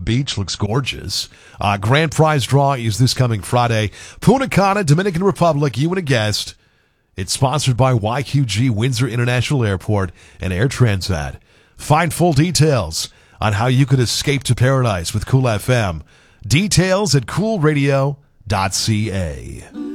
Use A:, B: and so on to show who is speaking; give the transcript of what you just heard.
A: Beach. Looks gorgeous. Grand prize draw is this coming Friday. Punta Cana, Dominican Republic, you and a guest. It's sponsored by YQG Windsor International Airport and Air Transat. Find full details on how you could escape to paradise with Cool FM. Details at coolradio.ca.